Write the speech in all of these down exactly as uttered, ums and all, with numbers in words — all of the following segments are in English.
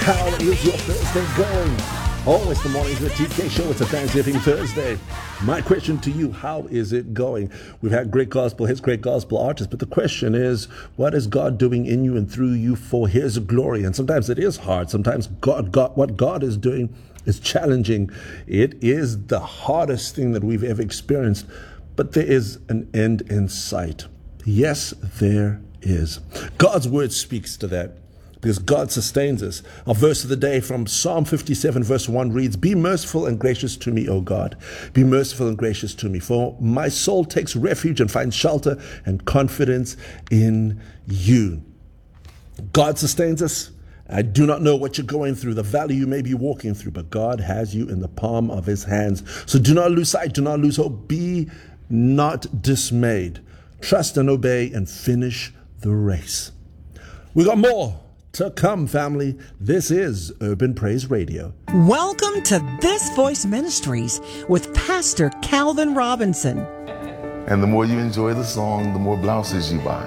How is your Thursday going? Oh, it's the Mornings with T K show. It's a Thanksgiving Thursday. My question to you, how is it going? We've had great gospel hits, great gospel artists, but the question is, what is God doing in you and through you for His glory? And sometimes it is hard. Sometimes God, God, what God is doing is challenging. It is the hardest thing that we've ever experienced, but there is an end in sight. Yes, there is. God's word speaks to that, because God sustains us. Our verse of the day from Psalm fifty-seven verse one reads, "Be merciful and gracious to me, O God. Be merciful and gracious to me, for my soul takes refuge and finds shelter and confidence in you." God sustains us. I do not know what you're going through, the valley you may be walking through, but God has you in the palm of His hands. So do not lose sight, do not lose hope. Be not dismayed. Trust and obey and finish the race. We got more to come, family. This is Urban Praise Radio. Welcome to This Voice Ministries with Pastor Calvin Robinson. And the more you enjoy the song, the more blouses you buy.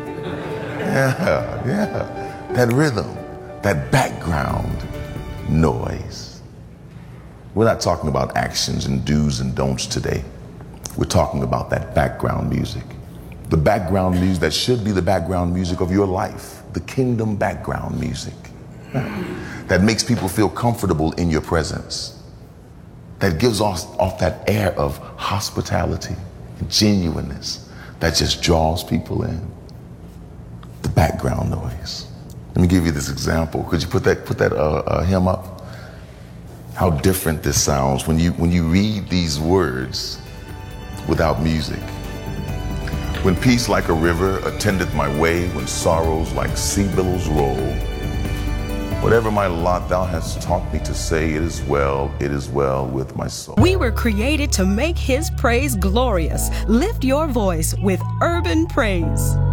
Yeah, yeah. That rhythm, that background noise. We're not talking about actions and do's and don'ts today. We're talking about that background music. The background music that should be the background music of your life. The kingdom background music that makes people feel comfortable in your presence, that gives off, off that air of hospitality and genuineness that just draws people in. The background noise. Let me give you this example. Could you put that put that uh, uh, hymn up? How different this sounds when you when you read these words without music. When peace like a river attendeth my way, when sorrows like sea billows roll, whatever my lot thou hast taught me to say, it is well, it is well with my soul. We were created to make His praise glorious. Lift your voice with Urban Praise.